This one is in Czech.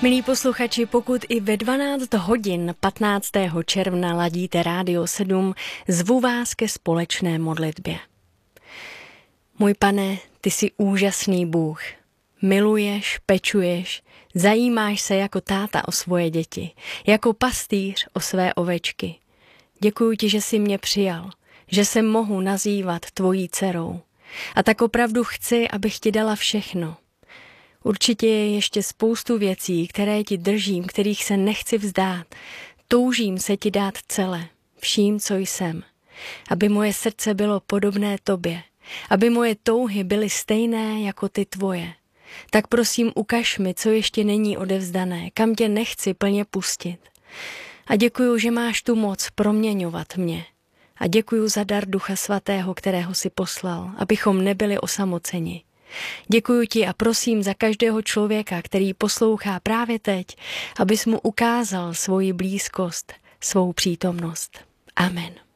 Milí posluchači, pokud i ve 12 hodin 15. června ladíte Rádio 7, zvu vás ke společné modlitbě. Můj Pane, ty jsi úžasný Bůh. Miluješ, pečuješ, zajímáš se jako táta o svoje děti, jako pastýř o své ovečky. Děkuji ti, že jsi mě přijal, že se mohu nazývat tvojí dcerou. A tak opravdu chci, abych ti dala všechno. Určitě je ještě spoustu věcí, které ti držím, kterých se nechci vzdát. Toužím se ti dát celé, vším, co jsem. Aby moje srdce bylo podobné tobě. Aby moje touhy byly stejné jako ty tvoje. Tak prosím, ukaž mi, co ještě není odevzdané, kam tě nechci plně pustit. A děkuju, že máš tu moc proměňovat mě. A děkuju za dar Ducha Svatého, kterého jsi poslal, abychom nebyli osamoceni. Děkuju ti a prosím za každého člověka, který poslouchá právě teď, abys mu ukázal svoji blízkost, svou přítomnost. Amen.